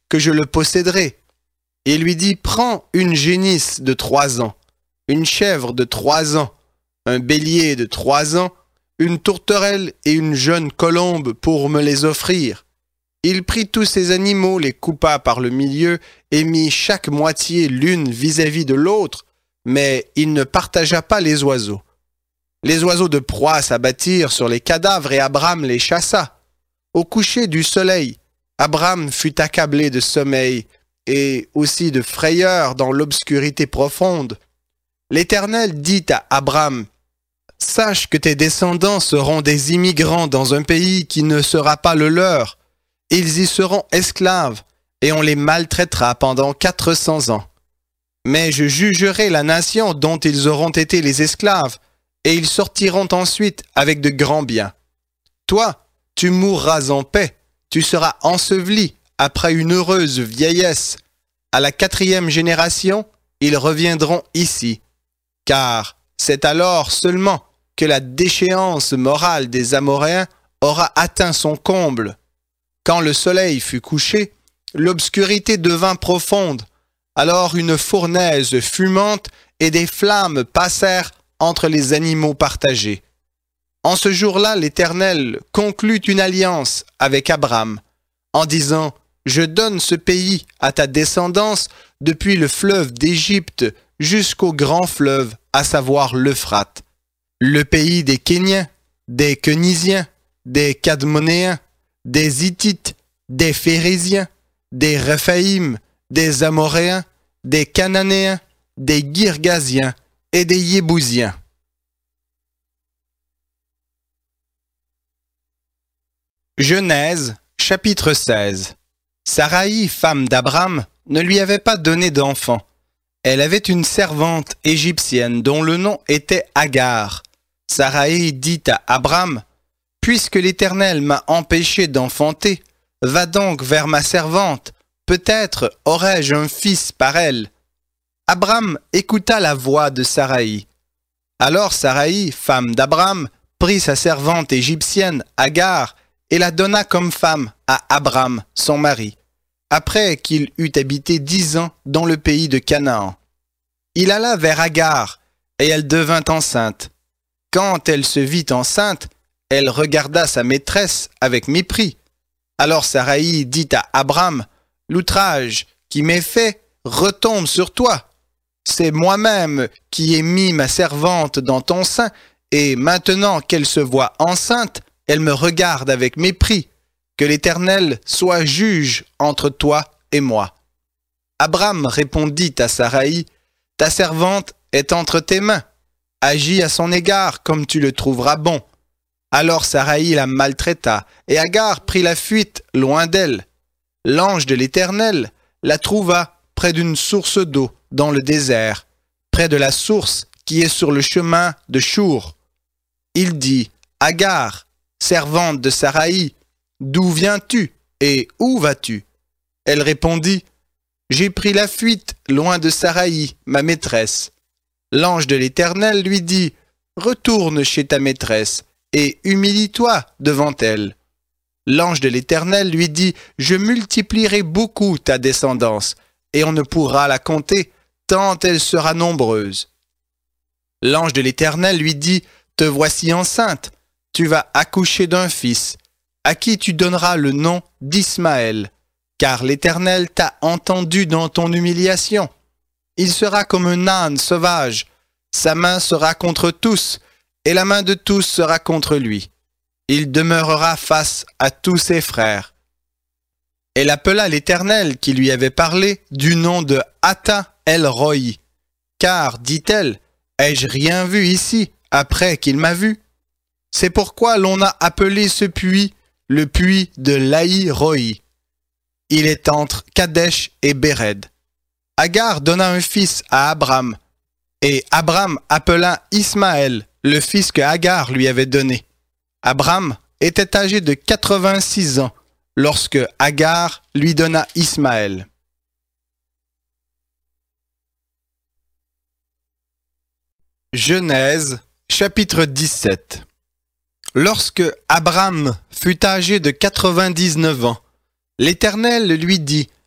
que je le posséderai. Il lui dit, prends une génisse de 3 ans, une chèvre de 3 ans, un bélier de 3 ans, une tourterelle et une jeune colombe pour me les offrir. Il prit tous ces animaux, les coupa par le milieu et mit chaque moitié l'une vis-à-vis de l'autre, mais il ne partagea pas les oiseaux. Les oiseaux de proie s'abattirent sur les cadavres et Abram les chassa. Au coucher du soleil, Abram fut accablé de sommeil et aussi de frayeur dans l'obscurité profonde. L'Éternel dit à Abram, « Sache que tes descendants seront des immigrants dans un pays qui ne sera pas le leur. Ils y seront esclaves et on les maltraitera pendant 400 ans. Mais je jugerai la nation dont ils auront été les esclaves et ils sortiront ensuite avec de grands biens. Toi, tu mourras en paix, tu seras enseveli après une heureuse vieillesse. À la 4e génération, ils reviendront ici, car c'est alors seulement que la déchéance morale des Amoréens aura atteint son comble. Quand le soleil fut couché, l'obscurité devint profonde. Alors une fournaise fumante et des flammes passèrent entre les animaux partagés. En ce jour-là, l'Éternel conclut une alliance avec Abram, en disant « Je donne ce pays à ta descendance depuis le fleuve d'Égypte jusqu'au grand fleuve, à savoir l'Euphrate, le pays des Kéniens, des Kenisiens, des Cadmonéens, des Hittites, des Phérésiens, des Réphaïm, des Amoréens, des Cananéens, des Girgasiens et des Yébousiens. » Genèse, chapitre 16. Saraï, femme d'Abram, ne lui avait pas donné d'enfant. Elle avait une servante égyptienne dont le nom était Agar. Saraï dit à Abram, « Puisque l'Éternel m'a empêché d'enfanter, va donc vers ma servante, peut-être aurai-je un fils par elle. » Abram écouta la voix de Saraï. Alors Saraï, femme d'Abram, prit sa servante égyptienne Agar et la donna comme femme à Abram, son mari, après qu'il eut habité 10 ans dans le pays de Canaan. Il alla vers Agar, et elle devint enceinte. Quand elle se vit enceinte, elle regarda sa maîtresse avec mépris. Alors Saraï dit à Abram, « L'outrage qui m'est fait retombe sur toi. C'est moi-même qui ai mis ma servante dans ton sein, et maintenant qu'elle se voit enceinte, elle me regarde avec mépris. Que l'Éternel soit juge entre toi et moi. » Abram répondit à Saraï, « Ta servante est entre tes mains. Agis à son égard comme tu le trouveras bon. » Alors Saraï la maltraita, et Agar prit la fuite loin d'elle. L'ange de l'Éternel la trouva près d'une source d'eau dans le désert, près de la source qui est sur le chemin de Chour. Il dit, « Agar, servante de Saraï, d'où viens-tu et où vas-tu » Elle répondit, « J'ai pris la fuite loin de Saraï, ma maîtresse. » L'ange de l'Éternel lui dit, « Retourne chez ta maîtresse et humilie-toi devant elle. » L'ange de l'Éternel lui dit, « Je multiplierai beaucoup ta descendance, et on ne pourra la compter, tant elle sera nombreuse. » L'ange de l'Éternel lui dit, « Te voici enceinte, tu vas accoucher d'un fils, à qui tu donneras le nom d'Ismaël, car l'Éternel t'a entendu dans ton humiliation. Il sera comme un âne sauvage, sa main sera contre tous, et la main de tous sera contre lui. Il demeurera face à tous ses frères. » Elle appela l'Éternel qui lui avait parlé du nom de Atta El-Roi, car, dit-elle, « Ai-je rien vu ici après qu'il m'a vu ?» C'est pourquoi l'on a appelé ce puits le puits de Laï-Roi. Il est entre Kadesh et Béred. Agar donna un fils à Abram, et Abram appela Ismaël, le fils que Agar lui avait donné. Abram était âgé de 86 ans lorsque Agar lui donna Ismaël. Genèse, chapitre 17. Lorsque Abram fut âgé de 99 ans, l'Éternel lui dit,